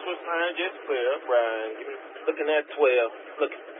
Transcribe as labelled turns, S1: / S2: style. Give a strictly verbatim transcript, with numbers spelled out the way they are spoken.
S1: was fine, just twelve, right? Looking at twelve. Look.